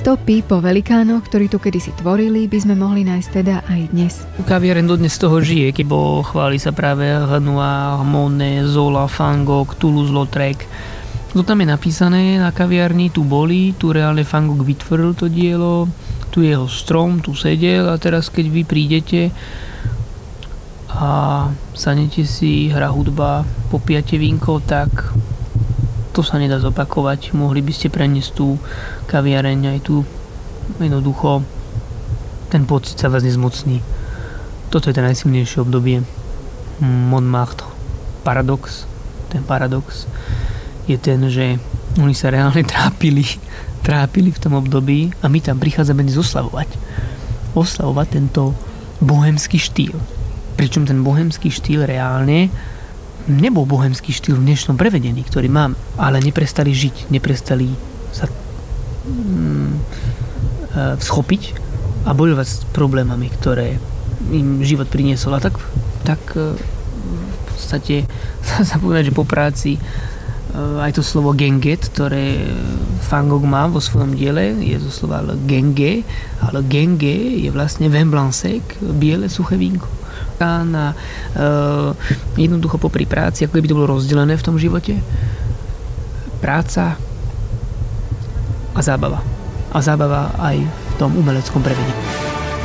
Stopy po velikánoch, ktorí tu kedysi tvorili, by sme mohli nájsť teda aj dnes. Kaviareň dodnes z toho žije, bo chváli sa práve Renoir, Monet, Zola, Van Gogh, Toulouse-Lautrec. To tam je napísané na kaviarni, tu boli, tu reálne Van Gogh vytvoril to dielo, tu je jeho strom, tu sedel a teraz keď vy prídete a sadnete si, hra hudba, popijate vínko, tak to sa nedá zopakovať. Mohli by ste preniesť tú kaviareň aj tu jednoducho ten pocit sa vás nezmocní. Toto je to najsilnejšie obdobie. Montmartre. Ten paradox je ten, že oni sa reálne trápili v tom období a my tam prichádzame dnes oslavovať tento bohemský štýl. Pričom ten bohemský štýl reálne nebol bohemský štýl v dnešnom prevedení, ktorý mám, ale neprestali žiť, neprestali sa schopiť a bojovať s problémami, ktoré im život priniesol. A tak v podstate sa povedať, že po práci aj to slovo genget, ktoré Van Gogh má vo svojom diele, je to slovo genge, ale genge je vlastne vin blanc sec, biele suché vínko. A jednoducho popri práci, ako by to bolo rozdelené v tom živote, práca a zábava. A zábava aj v tom umeleckom prevedení.